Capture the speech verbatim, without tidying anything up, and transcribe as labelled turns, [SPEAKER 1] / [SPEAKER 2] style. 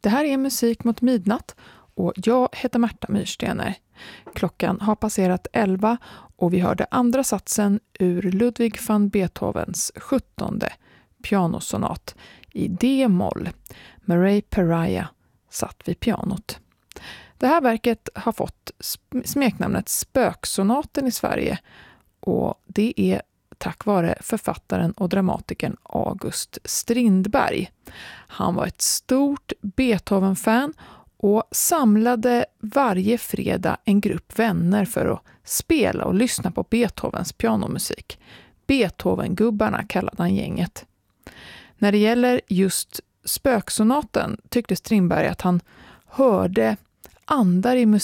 [SPEAKER 1] Det här är Musik mot midnatt och jag heter Märta Myrstener. Klockan har passerat elva och vi hörde andra satsen ur Ludwig van Beethovens sjuttonde pianosonat i D-moll. Murray Pariah satt vid pianot. Det här verket har fått smeknamnet Spöksonaten i Sverige och det är tack vare författaren och dramatikern August Strindberg. Han var ett stort Beethoven-fan och samlade varje fredag en grupp vänner för att spela och lyssna på Beethovens pianomusik. Beethoven-gubbarna kallade han gänget. När det gäller just Spöksonaten tyckte Strindberg att han hörde andar i musiken